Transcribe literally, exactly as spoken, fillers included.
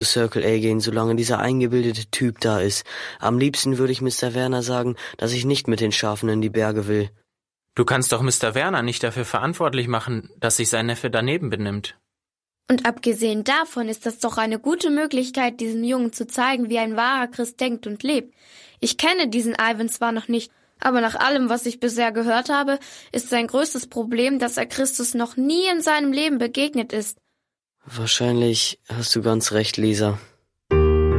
Circle A gehen, solange dieser eingebildete Typ da ist. Am liebsten würde ich Mister Werner sagen, dass ich nicht mit den Schafen in die Berge will. Du kannst doch Mister Werner nicht dafür verantwortlich machen, dass sich sein Neffe daneben benimmt. Und abgesehen davon ist das doch eine gute Möglichkeit, diesem Jungen zu zeigen, wie ein wahrer Christ denkt und lebt. Ich kenne diesen Ivan zwar noch nicht, aber nach allem, was ich bisher gehört habe, ist sein größtes Problem, dass er Christus noch nie in seinem Leben begegnet ist. Wahrscheinlich hast du ganz recht, Lisa.